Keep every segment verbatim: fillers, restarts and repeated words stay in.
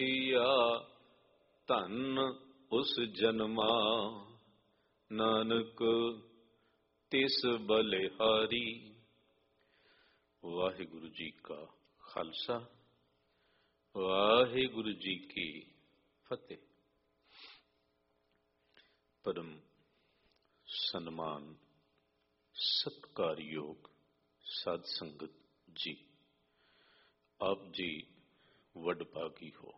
ਰਖੀਆ ਧਨ ਉਸ ਜਨਮਾ, ਨਾਨਕ ਤਿਸ ਬਲਿਹਾਰੀ। ਵਾਹਿਗੁਰੂ ਜੀ ਕਾ ਖਾਲਸਾ, ਵਾਹਿਗੁਰੂ ਜੀ ਕੀ ਫਤਿਹ। ਪਰਮ ਸਨਮਾਨ ਸਤਿਕਾਰਯੋਗ ਸਾਧ ਸੰਗਤ ਜੀ, ਆਪ ਜੀ ਵਡਭਾਗੀ ਹੋ।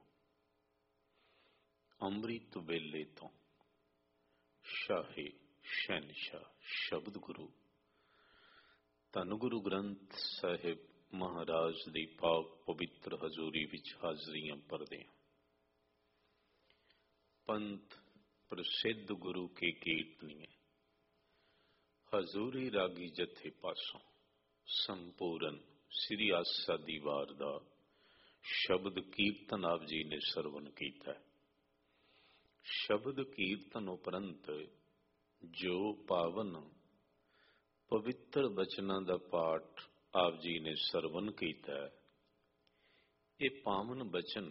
ਅੰਮ੍ਰਿਤ ਵੇਲੇ ਤੋਂ ਸ਼ਾਹੇ ਸ਼ਹਿਨਸ਼ਾਹ ਸ਼ਬਦ ਗੁਰੂ ਧੰਨ ਗੁਰੂ ਗ੍ਰੰਥ ਸਾਹਿਬ ਮਹਾਰਾਜ ਦੀ ਪਾਕ ਪਵਿੱਤਰ ਹਜ਼ੂਰੀ ਵਿੱਚ ਹਾਜ਼ਰੀਆਂ ਭਰਦੇ ਹਾਂ। ਪੰਥ ਪ੍ਰਸਿੱਧ ਗੁਰੂ ਕੀ ਕੀਰਤਨੀਏ ਹਜ਼ੂਰੀ ਰਾਗੀ ਜਥੇ ਪਾਸੋਂ ਸੰਪੂਰਨ ਸ੍ਰੀ ਆਸਾ ਦੀ ਵਾਰ ਦਾ ਸ਼ਬਦ ਕੀਰਤਨ ਆਪ ਜੀ ਨੇ ਸਰਵਣ ਕੀਤਾ। ਸ਼ਬਦ ਕੀਰਤਨ ਉਪਰੰਤ ਜੋ ਪਾਵਨ ਪਵਿੱਤਰ ਬਚਨਾਂ ਦਾ ਪਾਠ ਆਪ ਜੀ ਨੇ ਸਰਵਣ ਕੀਤਾ, ਇਹ ਪਾਵਨ ਬਚਨ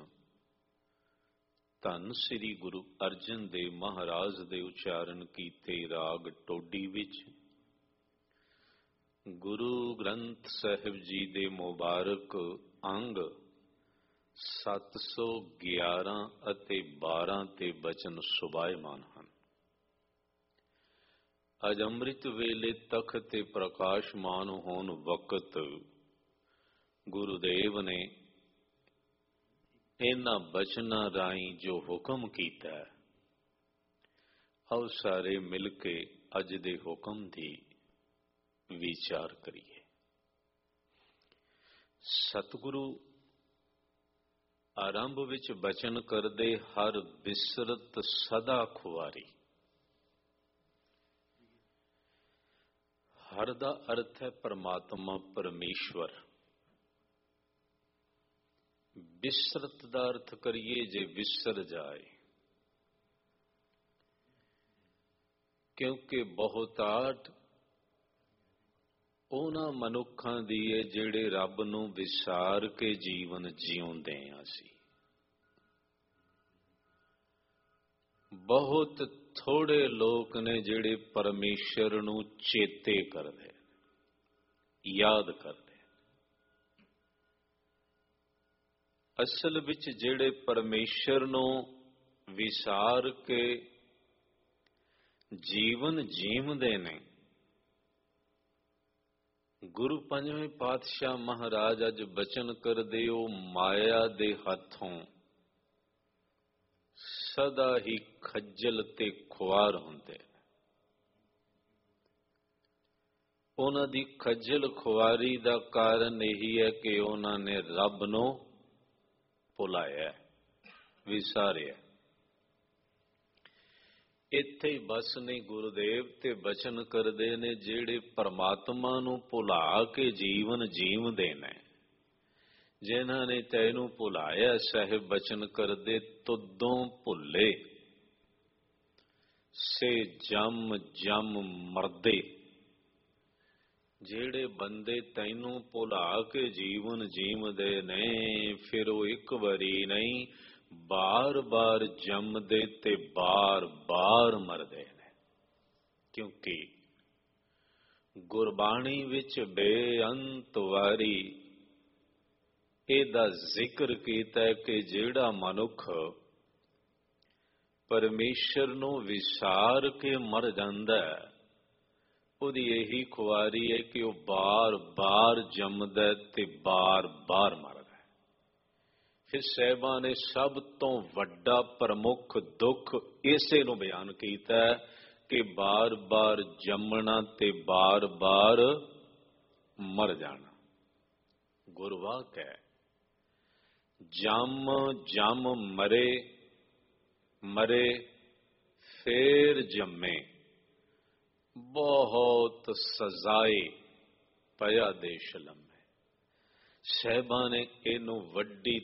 ਧੰਨ ਸ੍ਰੀ ਗੁਰੂ ਅਰਜਨ ਦੇਵ ਮਹਾਰਾਜ ਦੇ ਉਚਾਰਨ ਕੀਤੇ ਰਾਗ ਟੋਡੀ ਵਿੱਚ ਗੁਰੂ ਗ੍ਰੰਥ ਸਾਹਿਬ ਜੀ ਦੇ ਮੁਬਾਰਕ ਅੰਗ ਸੱਤ ਸੌ ਗਿਆਰਾਂ ਅਤੇ ਬਾਰਾਂ ਤੇ ਬਚਨ ਸੁਭਾਇਮਾਨ ਹਨ। ਅੱਜ ਅੰਮ੍ਰਿਤ ਵੇਲੇ ਤਖਤ ਤੇ ਪ੍ਰਕਾਸ਼ਮਾਨ ਹੋਣ ਵਕਤ ਗੁਰੂਦੇਵ ਨੇ ਇਹਨਾਂ ਬਚਨਾਂ ਰਾਹੀਂ ਜੋ ਹੁਕਮ ਕੀਤਾ, ਆਓ ਸਾਰੇ ਮਿਲ ਕੇ ਅੱਜ ਦੇ ਹੁਕਮ ਦੀ ਵਿਚਾਰ ਕਰੀਏ। ਸਤਿਗੁਰੂ ਆਰੰਭ ਵਿੱਚ ਬਚਨ ਕਰਦੇ, ਹਰ ਬਿਸਰਤ ਸਦਾ ਖੁਆਰੀ। ਹਰ ਦਾ ਅਰਥ ਹੈ ਪਰਮਾਤਮਾ ਪਰਮੇਸ਼ਵਰ। ਬਿਸਰਤ ਦਾ ਅਰਥ ਕਰੀਏ ਜੇ ਵਿਸਰ ਜਾਏ, ਕਿਉਂਕਿ ਬਹੁਤਾਤ ਉਹਨਾਂ ਮਨੁੱਖਾਂ ਦੀ ਹੈ ਜਿਹੜੇ ਰੱਬ ਨੂੰ ਵਿਸਾਰ ਕੇ ਜੀਵਨ ਜਿਉਂਦੇ ਆ। ਸੀ ਬਹੁਤ ਥੋੜੇ ਲੋਕ ਨੇ ਜਿਹੜੇ ਪਰਮੇਸ਼ਰ ਨੂੰ ਚੇਤੇ ਕਰਦੇ, ਯਾਦ ਕਰਦੇ। ਅਸਲ ਵਿੱਚ ਜਿਹੜੇ ਪਰਮੇਸ਼ਰ ਨੂੰ ਵਿਸਾਰ ਕੇ ਜੀਵਨ ਜੀਵਦੇ ਨੇ, ਗੁਰੂ ਪੰਜਵੇਂ ਪਾਤਸ਼ਾਹ ਮਹਾਰਾਜ ਅੱਜ ਬਚਨ ਕਰਦੇ, ਉਹ ਮਾਇਆ ਦੇ ਹੱਥੋਂ ਸਦਾ ਹੀ ਖੱਜਲ ਤੇ ਖੁਆਰ ਹੁੰਦੇ। ਉਹਨਾਂ ਦੀ ਖੱਜਲ ਖੁਆਰੀ ਦਾ ਕਾਰਨ ਇਹੀ ਹੈ ਕਿ ਉਹਨਾਂ ਨੇ ਰੱਬ ਨੂੰ ਭੁਲਾਇਆ, ਵਿਸਾਰਿਆ। ਇੱਥੇ ਹੀ ਬਸ ਨਹੀਂ, ਗੁਰੂਦੇਵ ਤੇ ਬਚਨ ਕਰਦੇ ਨੇ ਜਿਹੜੇ ਪਰਮਾਤਮਾ ਨੂੰ ਭੁਲਾ ਕੇ ਜੀਵਨ ਜੀਵਦੇ ਨੇ। ਜਿਨ੍ਹਾਂ ਨੇ ਤੈਨੂੰ ਭੁਲਾਇਆ, ਸਾਹਿਬ ਬਚਨ ਕਰਦੇ, ਤੁਦੋਂ ਭੁੱਲੇ ਸੇ ਜਮ ਜਮ ਮਰਦੇ। ਜਿਹੜੇ ਬੰਦੇ ਤੈਨੂੰ ਭੁਲਾ ਕੇ ਜੀਵਨ ਜੀਵਦੇ ਨੇ, ਫਿਰ ਉਹ ਇੱਕ ਵਾਰੀ ਨਹੀਂ ਬਾਰ ਬਾਰ ਜੰਮਦੇ ਤੇ ਬਾਰ ਬਾਰ ਮਰਦੇ ਨੇ। ਕਿਉਂਕਿ ਗੁਰਬਾਣੀ ਵਿੱਚ ਬੇਅੰਤ ਵਾਰੀ ਇਹਦਾ ਜ਼ਿਕਰ ਕੀਤਾ ਕਿ ਜਿਹੜਾ ਮਨੁੱਖ ਪਰਮੇਸ਼ਰ ਨੂੰ ਵਿਸਾਰ ਕੇ ਮਰ ਜਾਂਦਾ, ਉਹਦੀ ਇਹੀ ਖੁਆਰੀ ਹੈ ਕਿ ਉਹ ਬਾਰ ਬਾਰ ਜੰਮਦਾ ਤੇ ਬਾਰ ਬਾਰ ਮਰਦਾ। ਫਿਰ ਸਾਹਿਬਾਂ ਨੇ ਸਭ ਤੋਂ ਵੱਡਾ ਪ੍ਰਮੁੱਖ ਦੁੱਖ ਇਸੇ ਨੂੰ ਬਿਆਨ ਕੀਤਾ ਕਿ ਬਾਰ ਬਾਰ ਜੰਮਣਾ ਤੇ ਬਾਰ ਬਾਰ ਮਰ ਜਾਣਾ। ਗੁਰਵਾਕ ਹੈ, ਜੰਮ ਜੰਮ ਮਰੇ, ਮਰੇ ਫੇਰ ਜੰਮੇ, ਬਹੁਤ ਸਜ਼ਾਏ ਪਿਆ ਦੇਸ਼ ਲੰਮੇ। ਸਾਹਿਬਾਂ ਨੇ ਇਹਨੂੰ ਵੱਡੀ